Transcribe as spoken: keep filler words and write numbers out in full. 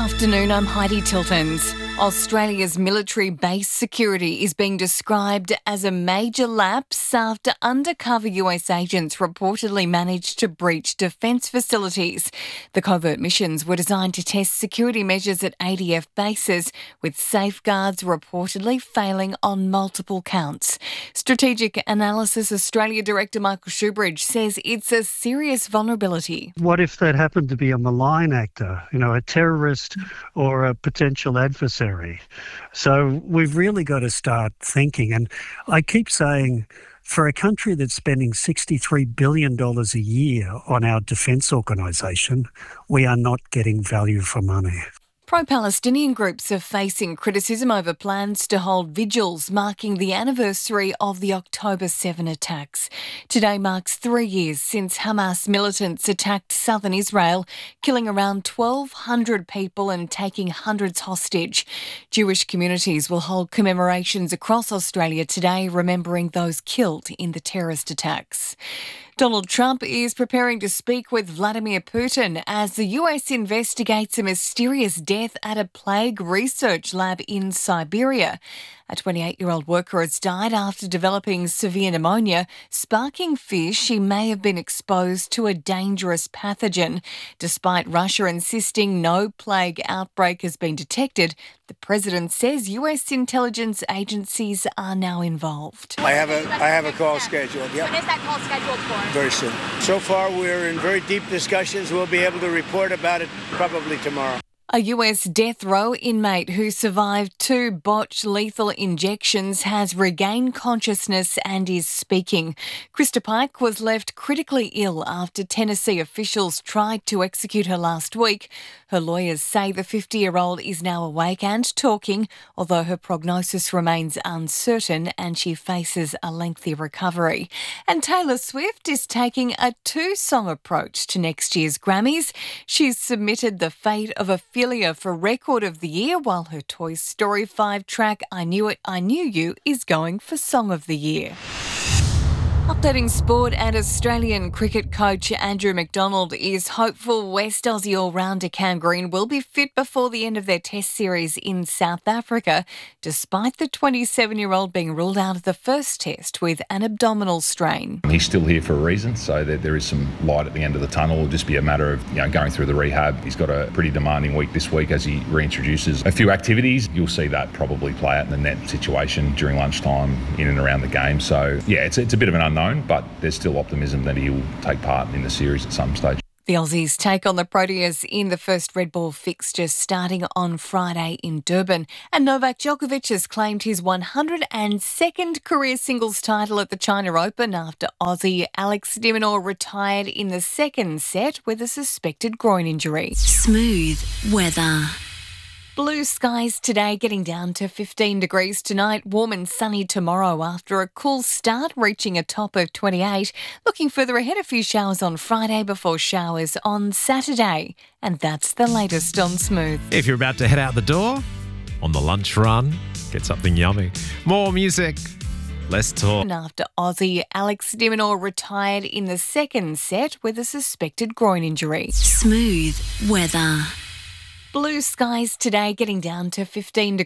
Afternoon, I'm Heidi Tiltons. Australia's military base security is being described as a major lapse after undercover U S agents reportedly managed to breach defence facilities. The covert missions were designed to test security measures at A D F bases, with safeguards reportedly failing on multiple counts. Strategic Analysis Australia Director Michael Shoebridge says it's a serious vulnerability. What if that happened to be a malign actor, you know, a terrorist or a potential adversary? So we've really got to start thinking. And I keep saying, for a country that's spending sixty-three billion dollars a year on our defence organisation, we are not getting value for money. Pro-Palestinian groups are facing criticism over plans to hold vigils marking the anniversary of the October seventh attacks. Today marks three years since Hamas militants attacked southern Israel, killing around twelve hundred people and taking hundreds hostage. Jewish communities will hold commemorations across Australia today, remembering those killed in the terrorist attacks. Donald Trump is preparing to speak with Vladimir Putin as the U S investigates a mysterious death at a plague research lab in Siberia. A twenty-eight-year-old worker has died after developing severe pneumonia, sparking fears she may have been exposed to a dangerous pathogen. Despite Russia insisting no plague outbreak has been detected, the president says U S intelligence agencies are now involved. I have a I have a call scheduled. Yep. When is that call scheduled for? Very soon. So far, we're in very deep discussions. We'll be able to report about it probably tomorrow. A U S death row inmate who survived two botched lethal injections has regained consciousness and is speaking. Krista Pike was left critically ill after Tennessee officials tried to execute her last week. Her lawyers say the fifty-year-old is now awake and talking, although her prognosis remains uncertain and she faces a lengthy recovery. And Taylor Swift is taking a two-song approach to next year's Grammys. She's submitted The Fate of Ophelia for Record of the Year, while her Toy Story five track I Knew It, I Knew You is going for Song of the Year. Updating sport, and Australian cricket coach Andrew McDonald is hopeful West Aussie all-rounder Cam Green will be fit before the end of their test series in South Africa, despite the twenty-seven-year-old being ruled out of the first test with an abdominal strain. He's still here for a reason, so that there is some light at the end of the tunnel. It'll just be a matter of, you know, going through the rehab. He's got a pretty demanding week this week as he reintroduces a few activities. You'll see that probably play out in the net situation during lunchtime in and around the game. So, yeah, it's, it's a bit of an unknown. Known, but there's still optimism that he'll take part in the series at some stage. The Aussies take on the Proteas in the first Red Ball fixture starting on Friday in Durban. And Novak Djokovic has claimed his one hundred second career singles title at the China Open after Aussie Alex de Minaur retired in the second set with a suspected groin injury. Smooth weather. Blue skies today, getting down to fifteen degrees tonight. Warm and sunny tomorrow after a cool start, reaching a top of twenty-eight. Looking further ahead, a few showers on Friday before showers on Saturday. And that's the latest on Smooth. If you're about to head out the door, on the lunch run, get something yummy. More music, less talk. And after Aussie Alex de Minaur retired in the second set with a suspected groin injury. Smooth weather. Blue skies today, getting down to fifteen degrees.